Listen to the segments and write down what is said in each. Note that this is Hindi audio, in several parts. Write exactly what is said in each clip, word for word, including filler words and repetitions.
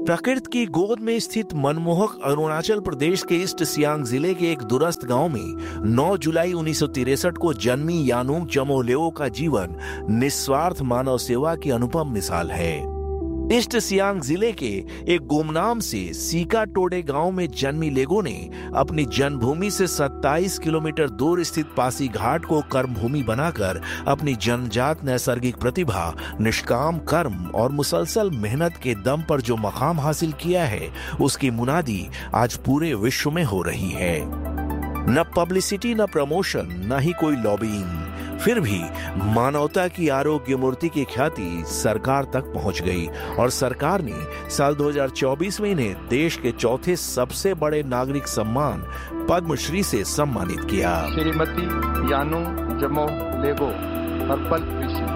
प्रकृति की गोद में स्थित मनमोहक अरुणाचल प्रदेश के ईस्ट सियांग जिले के एक दूरस्थ गांव में नौ जुलाई उन्नीस सौ तिरसठ को जन्मी यानुंग जमोह लेओ का जीवन निस्वार्थ मानव सेवा की अनुपम मिसाल है। ईस्ट सियांग जिले के एक गुमनाम से सीका टोडे गांव में जन्मी लेगो ने अपनी जन्मभूमि से सत्ताईस किलोमीटर दूर स्थित पासी घाट को कर्मभूमि बनाकर अपनी जन्मजात नैसर्गिक प्रतिभा, निष्काम कर्म और मुसलसल मेहनत के दम पर जो मकाम हासिल किया है, उसकी मुनादी आज पूरे विश्व में हो रही है। न पब्लिसिटी, न प्रमोशन, न ही कोई लॉबिंग, फिर भी मानवता की आरोग्य मूर्ति की ख्याति सरकार तक पहुंच गई और सरकार ने साल दो हज़ार चौबीस में इन्हें देश के चौथे सबसे बड़े नागरिक सम्मान पद्मश्री से सम्मानित किया। श्रीमती यानुंग जमोह लेगो, हर्बल कृषि।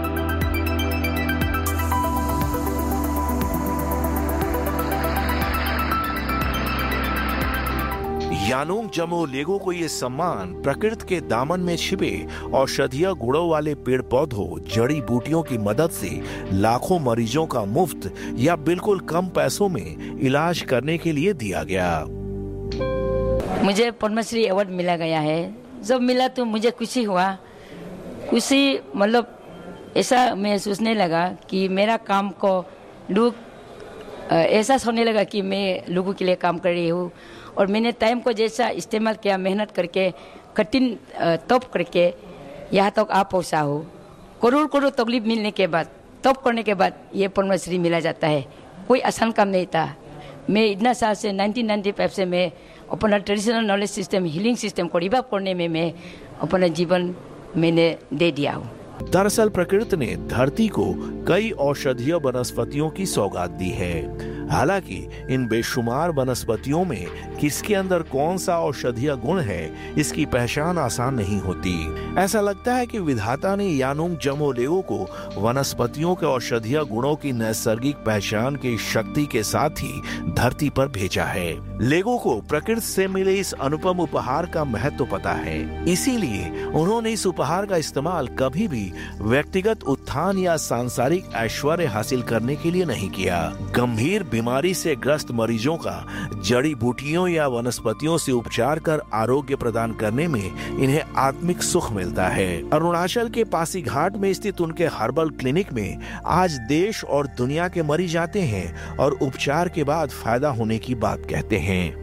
यानुंग जमोह लेगो को ये सम्मान प्रकृति के दामन में छिपे औषधीय गुणों वाले पेड़ पौधों, जड़ी बूटियों की मदद से लाखों मरीजों का मुफ्त या बिल्कुल कम पैसों में इलाज करने के लिए दिया गया। मुझे पद्मश्री अवार्ड मिला गया है। जब मिला तो मुझे खुशी हुआ। खुशी मतलब ऐसा महसूसने लगा कि मेरा काम को लोग ऐसा होने लगा कि मैं लोगों के लिए काम कर रही हूँ और मैंने टाइम को जैसा इस्तेमाल किया, मेहनत करके, कठिन तप करके यहाँ तक आ पहुँचा हो। करोड़ करोड़ तकलीफ मिलने के बाद, तप करने के बाद ये पद्मश्री मिला जाता है। कोई आसान काम नहीं था। मैं इतना साल से नाइनटीन नाइंटी फाइव से मैं अपना traditional knowledge system, healing system को रिवाइव करने में मैं अपना जीवन मैंने दे दिया हूँ। दरअसल प्रकृति ने धरती को कई औषधीय वनस्पतियों की सौगात दी है। हालांकि इन बेशुमार वनस्पतियों में किसके अंदर कौन सा औषधीय गुण है, इसकी पहचान आसान नहीं होती। ऐसा लगता है कि विधाता ने यानुंग जमोह लेओ को वनस्पतियों के औषधीय गुणों की नैसर्गिक पहचान की शक्ति के साथ ही धरती पर भेजा है। लेगो को प्रकृति से मिले इस अनुपम उपहार का महत्व पता है, इसीलिए उन्होंने इस उपहार का इस्तेमाल कभी भी व्यक्तिगत उत्थान या सांसारिक ऐश्वर्य हासिल करने के लिए नहीं किया। गंभीर बीमारी से ग्रस्त मरीजों का जड़ी बूटियों या वनस्पतियों से उपचार कर आरोग्य प्रदान करने में इन्हें आत्मिक सुख मिलता है। अरुणाचल के पासीघाट में स्थित उनके हर्बल क्लिनिक में आज देश और दुनिया के मरीज आते हैं और उपचार के बाद फायदा होने की बात कहते हैं।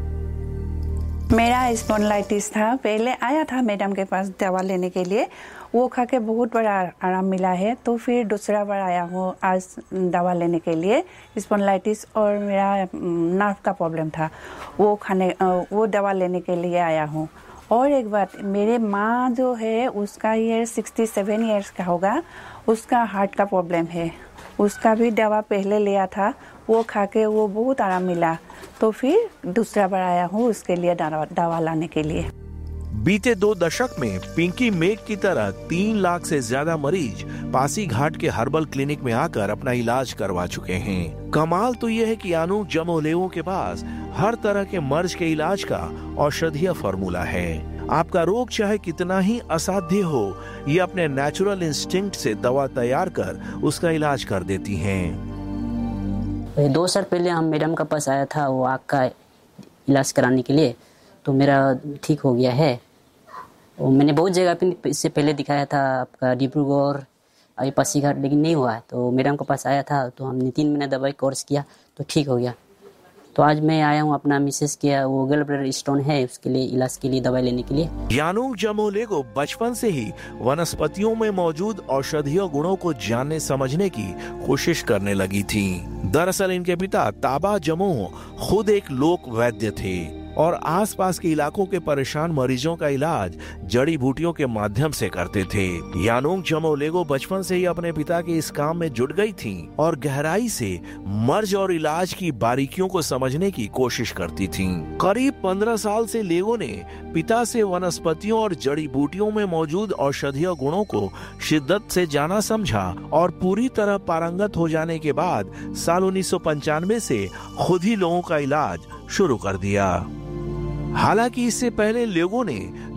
मेरा स्पॉन्डिलाइटिस था, पहले आया था मैडम के पास दवा लेने के लिए, वो खा के बहुत बड़ा आराम मिला है। तो फिर दूसरा बार आया हूँ आज दवा लेने के लिए। स्पॉन्डिलाइटिस और मेरा नर्व का प्रॉब्लम था, वो खाने वो दवा लेने के लिए आया हूँ। और एक बात, मेरे माँ जो है उसका ईयर सिक्सटी सेवन ईयर्स का होगा, उसका हार्ट का प्रॉब्लम है। उसका भी दवा पहले लिया था, वो खा के वो बहुत आराम मिला। तो फिर दूसरा बार आया हूँ उसके लिए दवा लाने के लिए। बीते दो दशक में पिंकी मेघ की तरह तीन लाख से ज्यादा मरीज पासीघाट के हर्बल क्लिनिक में आकर अपना इलाज करवा चुके हैं। कमाल तो यह है कि यानुंग जमोह लेओ के पास हर तरह के मर्ज के इलाज का औषधीय फॉर्मूला है। आपका रोग चाहे कितना ही असाध्य हो, ये अपने नेचुरल इंस्टिंक्ट से दवा तैयार कर उसका इलाज कर देती हैं। दो साल पहले हम मैडम का पास आया था वो आँख का इलाज कराने के लिए, तो मेरा ठीक हो गया है। और मैंने बहुत जगह इससे पहले दिखाया था, आपका डिब्रूगढ़, अभी पासीघाट, लेकिन नहीं हुआ। तो मैडम के पास आया था तो हमने तीन महीने दवाई कोर्स किया तो ठीक हो गया। तो आज मैं आया हूँ अपना मिसेस के वो गल ब्लैडर स्टोन है उसके लिए इलाज के लिए दवाई लेने के लिए। यानुंग जमोह लेओ बचपन से ही वनस्पतियों में मौजूद औषधीय गुणों को जानने समझने की कोशिश करने लगी थी। दरअसल इनके पिता ताबा जमोह खुद एक लोक वैद्य थे और आसपास के इलाकों के परेशान मरीजों का इलाज जड़ी बूटियों के माध्यम से करते थे। यानुंग जमोह लेओ बचपन से ही अपने पिता के इस काम में जुट गई थीं और गहराई से मर्ज और इलाज की बारीकियों को समझने की कोशिश करती थीं। करीब पंद्रह साल से लेओ ने पिता से वनस्पतियों और जड़ी बूटियों में मौजूद औषधीय गुणों को शिद्दत से जाना समझा और पूरी तरह पारंगत हो जाने के बाद साल उन्नीस सौ पंचानवे से खुद ही लोगों का इलाज शुरू कर दिया। हालांकि इससे पहले लोगों ने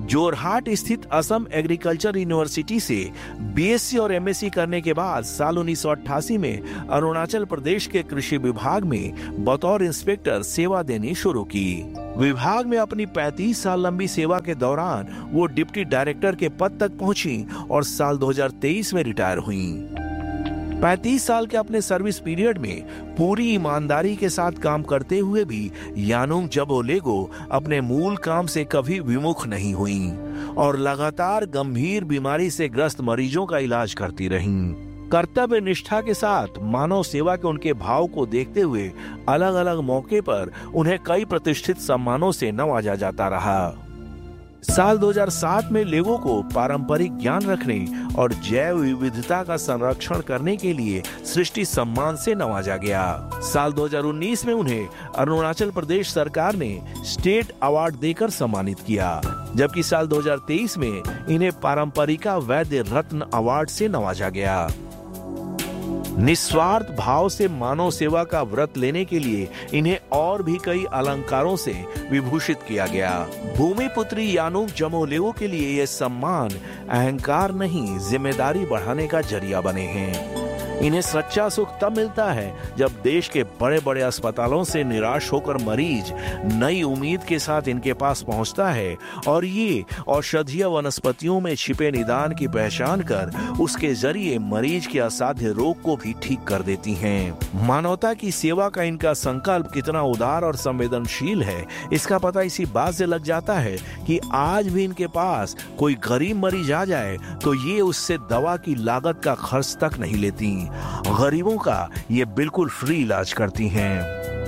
जोरहाट स्थित असम एग्रीकल्चर यूनिवर्सिटी से बीएससी और एमएससी करने के बाद साल उन्नीस सौ अट्ठासी में अरुणाचल प्रदेश के कृषि विभाग में बतौर इंस्पेक्टर सेवा देनी शुरू की। विभाग में अपनी पैंतीस साल लंबी सेवा के दौरान वो डिप्टी डायरेक्टर के पद तक पहुंची और साल दो हज़ार तेईस में रिटायर हुई। पैंतीस साल के अपने सर्विस पीरियड में पूरी ईमानदारी के साथ काम करते हुए भी यानुंग जमो लेगो अपने मूल काम से कभी विमुख नहीं हुई और लगातार गंभीर बीमारी से ग्रस्त मरीजों का इलाज करती रहीं। कर्तव्य निष्ठा के साथ मानव सेवा के उनके भाव को देखते हुए अलग अलग मौके पर उन्हें कई प्रतिष्ठित सम्मानों से नवाजा जाता रहा। साल दो हज़ार सात में लेगो को पारंपरिक ज्ञान रखने और जैव विविधता का संरक्षण करने के लिए सृष्टि सम्मान से नवाजा गया। साल दो हज़ार उन्नीस में उन्हें अरुणाचल प्रदेश सरकार ने स्टेट अवार्ड देकर सम्मानित किया, जबकि साल दो हज़ार तेईस में इन्हें पारंपरिका वैद्य रत्न अवार्ड से नवाजा गया। निस्वार्थ भाव से मानव सेवा का व्रत लेने के लिए इन्हें और भी कई अलंकारों से विभूषित किया गया। भूमि पुत्री यानुंग जमो लेगो के लिए ये सम्मान अहंकार नहीं, जिम्मेदारी बढ़ाने का जरिया बने हैं। इन्हें सच्चा सुख तब मिलता है जब देश के बड़े बड़े अस्पतालों से निराश होकर मरीज नई उम्मीद के साथ इनके पास पहुंचता है और ये औषधीय वनस्पतियों में छिपे निदान की पहचान कर उसके जरिए मरीज के असाध्य रोग को भी ठीक कर देती हैं। मानवता की सेवा का इनका संकल्प कितना उदार और संवेदनशील है, इसका पता इसी बात से लग जाता है कि आज भी इनके पास कोई गरीब मरीज आ जाए तो ये उससे दवा की लागत का खर्च तक नहीं लेती। गरीबों का ये बिल्कुल फ्री इलाज करती हैं।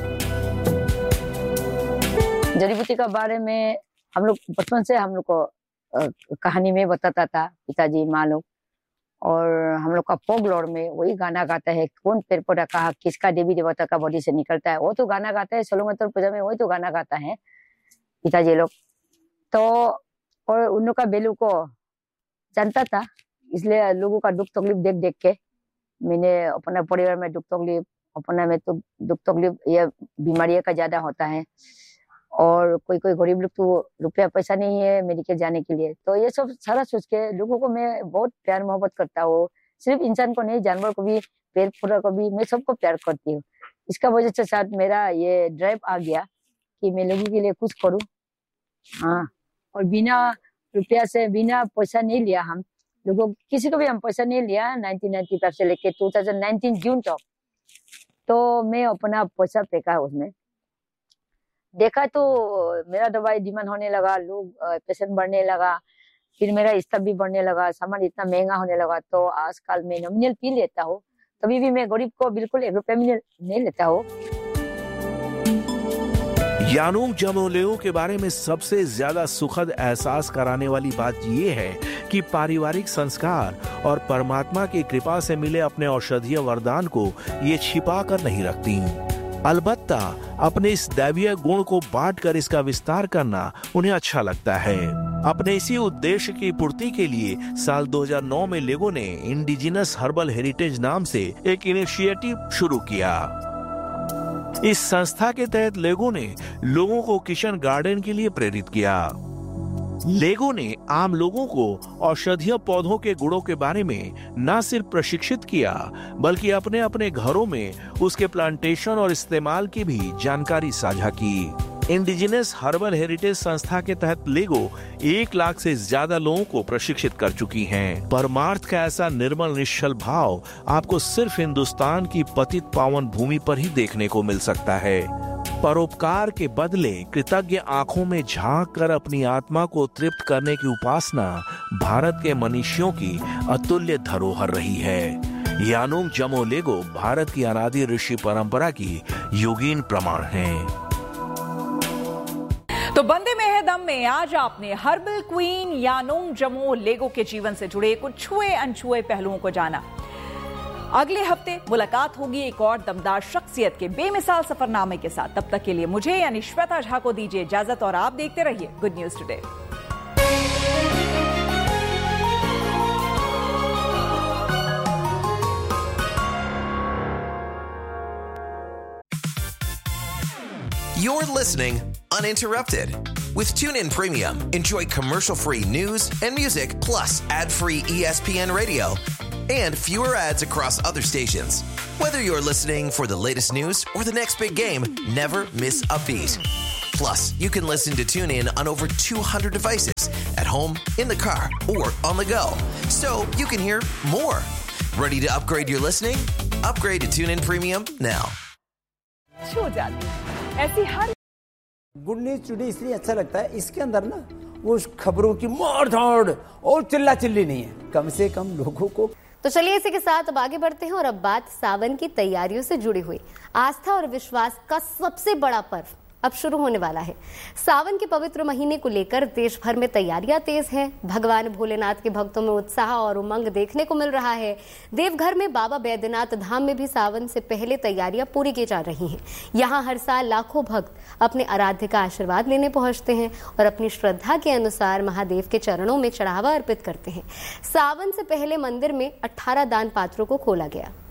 जड़ी बूटी का बारे में हम लोग बचपन से हम लोग को कहानी में बताता था पिताजी माँ लोग, और हम लोग का फोकलोर में वही गाना गाता है, कौन पेड़ पौधा कहा किसका देवी देवता का बॉडी से निकलता है, वो तो गाना गाता है। सोलोंगतोर पूजा में वही तो गाना गाता है पिताजी लोग। तो और उन लोग का बेलू को जानता था, इसलिए लोगों का दुख तकलीफ देख देख के मैंने अपने परिवार में दुख तकलीफ अपने में तो दुख तकलीफ ये बीमारियों का ज्यादा होता है, और कोई कोई गरीब लोग तो रुपया पैसा नहीं है मेडिकल जाने के लिए, तो ये सब सारा सोच के लोगों को मैं बहुत प्यार मोहब्बत करता हूँ। सिर्फ इंसान को नहीं, जानवर को भी, पेड़ पौधा को भी, मैं सबको प्यार करती हूँ। इसका वजह से शायद मेरा ये ड्राइव आ गया कि मैं लोगों के लिए कुछ करूँ। हाँ, और बिना रुपया से, बिना पैसा नहीं लिया हम लोगों, किसी को भी हम पैसा नहीं लिया नाइनटीन नाइंटी फाइव से लेके दो हज़ार उन्नीस जून तक, तो मैं अपना पैसा फेंका उसमें। देखा तो मेरा दवाई डिमांड होने लगा, लोग पेशेंट बढ़ने लगा, फिर मेरा स्टाफ भी बढ़ने लगा, सामान इतना महंगा होने लगा। तो आजकल मैं नॉमिनल पी लेता हूँ, कभी भी मैं गरीब को बिल्कुल एक रुपया भी नहीं लेता हूँ। यानुंग जमो लेगो के बारे में सबसे ज्यादा सुखद एहसास कराने वाली बात यह है कि पारिवारिक संस्कार और परमात्मा की कृपा से मिले अपने औषधीय वरदान को ये छिपा कर नहीं रखती। अलबत्ता अपने इस दैवीय गुण को बांटकर इसका विस्तार करना उन्हें अच्छा लगता है। अपने इसी उद्देश्य की पूर्ति के लिए साल दो हज़ार नौ में लेगो ने इंडिजिनस हर्बल हेरिटेज नाम से एक इनिशिएटिव शुरू किया। इस संस्था के तहत लेगो ने लोगों को किचन गार्डन के लिए प्रेरित किया। लेगो ने आम लोगों को औषधीय पौधों के गुणों के बारे में न सिर्फ प्रशिक्षित किया, बल्कि अपने अपने घरों में उसके प्लांटेशन और इस्तेमाल की भी जानकारी साझा की। इंडिजिनस हर्बल हेरिटेज संस्था के तहत लेगो एक लाख से ज्यादा लोगों को प्रशिक्षित कर चुकी हैं। परमार्थ का ऐसा निर्मल निश्चल भाव आपको सिर्फ हिंदुस्तान की पतित पावन भूमि पर ही देखने को मिल सकता है। परोपकार के बदले कृतज्ञ आंखों में झांक कर अपनी आत्मा को तृप्त करने की उपासना भारत के मनीषियों की अतुल्य धरोहर रही है। यानुंग जमो लेगो भारत की अनादि ऋषि परंपरा की योगीन प्रमाण हैं। तो बंदे में है दम में आज आपने हर्बल क्वीन यानुंग जमो लेगो के जीवन से जुड़े कुछ छुए अनछुए पहलुओं को जाना। अगले हफ्ते मुलाकात होगी एक और दमदार शख्सियत के बेमिसाल सफरनामे के साथ। तब तक के लिए मुझे यानी श्वेता झा को दीजिए इजाजत और आप देखते रहिए good news today. You're listening Uninterrupted. With TuneIn Premium, enjoy commercial-free news and music, plus ad-free E S P N radio and fewer ads across other stations. Whether you're listening for the latest news or the next big game, never miss a beat. Plus, you can listen to TuneIn on over two hundred devices at home, in the car, or on the go. So you can hear more. Ready to upgrade your listening? Upgrade to TuneIn Premium now. छो जाती ऐसी हर गुड न्यूज टुडे इसलिए अच्छा लगता है, इसके अंदर ना वो खबरों की मार धाड़ और चिल्ला चिल्ली नहीं है, कम से कम लोगों को। तो चलिए इसी के साथ अब आगे बढ़ते हैं और अब बात सावन की तैयारियों से जुड़ी हुई आस्था और विश्वास का सबसे बड़ा पर्व अब शुरू होने वाला है। सावन के पवित्र महीने को लेकर देश भर में तैयारियां तेज हैं। भगवान भोलेनाथ के भक्तों में उत्साह और उमंग देखने को मिल रहा है। देवघर में बाबा बैद्यनाथ धाम में भी सावन से पहले तैयारियां पूरी की जा रही हैं। यहां हर साल लाखों भक्त अपने आराध्य का आशीर्वाद लेने पहुंचते हैं और अपनी श्रद्धा के अनुसार महादेव के चरणों में चढ़ावा अर्पित करते हैं। सावन से पहले मंदिर में अठारह दान पात्रों को खोला गया।